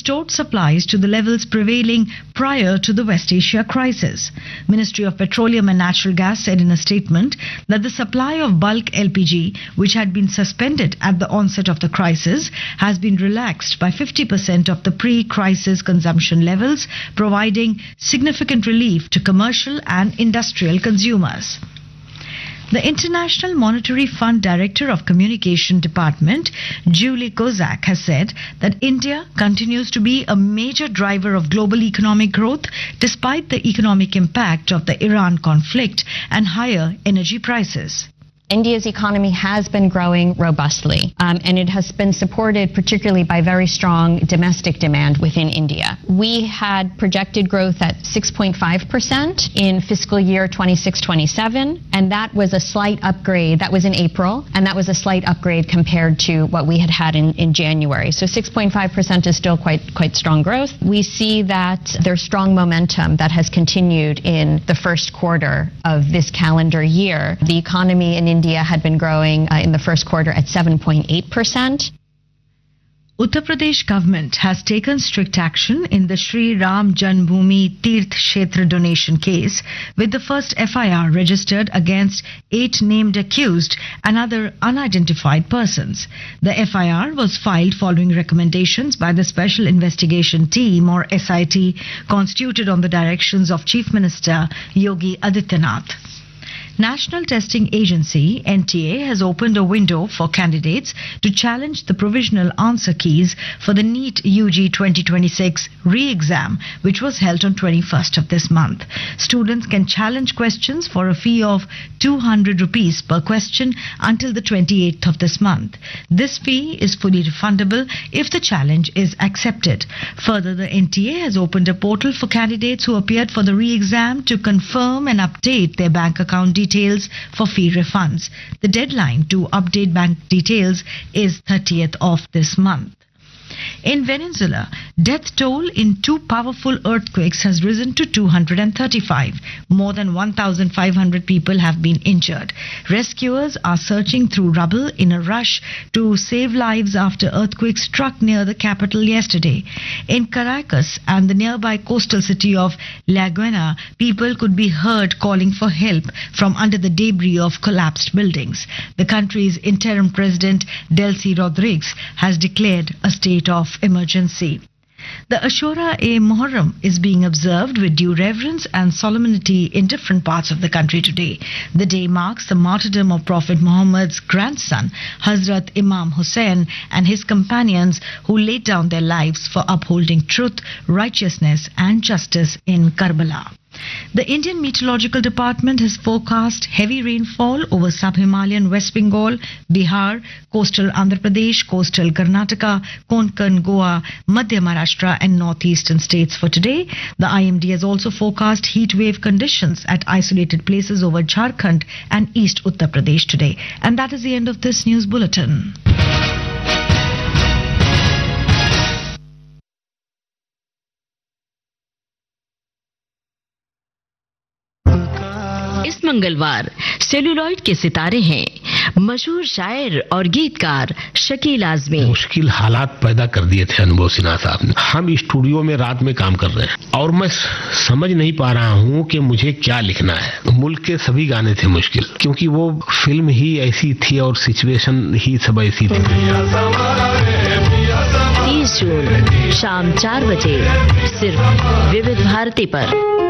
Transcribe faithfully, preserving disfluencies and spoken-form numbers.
restored supplies to the levels prevailing prior to the West Asia crisis. Ministry of Petroleum and Natural Gas said in a statement that the supply of bulk L P G, which had been suspended at the onset of the crisis, has been relaxed by fifty percent of the pre-crisis consumption levels, providing significant relief to commercial and industrial consumers. The International Monetary Fund Director of Communication Department, Julie Kozak, has said that India continues to be a major driver of global economic growth despite the economic impact of the Iran conflict and higher energy prices. India's economy has been growing robustly, um, and it has been supported particularly by very strong domestic demand within India. We had projected growth at six point five percent in fiscal year twenty-six twenty-seven, and that was a slight upgrade. That was in April, and that was a slight upgrade compared to what we had had in, in January. So six point five percent is still quite, quite strong growth. We see that there's strong momentum that has continued in the first quarter of this calendar year. The economy in India India had been growing uh, in the first quarter at seven point eight percent. Uttar Pradesh government has taken strict action in the Sri Ram Janmabhoomi Tirth Kshetra donation case, with the first F I R registered against eight named accused and other unidentified persons. The F I R was filed following recommendations by the Special Investigation Team, or S I T, constituted on the directions of Chief Minister Yogi Adityanath. National Testing Agency, N T A, has opened a window for candidates to challenge the provisional answer keys for the NEET U G twenty twenty-six re-exam, which was held on twenty-first of this month. Students can challenge questions for a fee of two hundred rupees per question until the twenty-eighth of this month. This fee is fully refundable if the challenge is accepted. Further, the N T A has opened a portal for candidates who appeared for the re-exam to confirm and update their bank account details details for fee refunds. The deadline to update bank details is thirtieth of this month. In Venezuela, death toll in two powerful earthquakes has risen to two hundred thirty-five. More than one thousand five hundred people have been injured. Rescuers are searching through rubble in a rush to save lives after earthquakes struck near the capital yesterday. In Caracas and the nearby coastal city of La Guaira, people could be heard calling for help from under the debris of collapsed buildings. The country's interim president, Delcy Rodriguez, has declared a state of emergency. The Ashura-e-Muharram is being observed with due reverence and solemnity in different parts of the country today. The day marks the martyrdom of Prophet Muhammad's grandson, Hazrat Imam Hussain, and his companions who laid down their lives for upholding truth, righteousness and justice in Karbala. The Indian Meteorological Department has forecast heavy rainfall over sub-Himalayan West Bengal, Bihar, coastal Andhra Pradesh, coastal Karnataka, Konkan, Goa, Madhya Maharashtra and northeastern states for today. The I M D has also forecast heat wave conditions at isolated places over Jharkhand and East Uttar Pradesh today. And that is the end of this news bulletin. इस मंगलवार celluloid के सितारे हैं मशहूर शायर और गीतकार शकील आजमी। मुश्किल हालात पैदा कर दिए थे अनुभव सिन्हा साहब ने। हम स्टूडियो में रात में काम कर रहे हैं और मैं समझ नहीं पा रहा हूं कि मुझे क्या लिखना है। मुल्क के सभी गाने थे मुश्किल, क्योंकि वो फिल्म ही ऐसी थी और सिचुएशन ही सब ऐसी थी। तीस जून शाम चार बजे सिर्फ विविध भारती पर।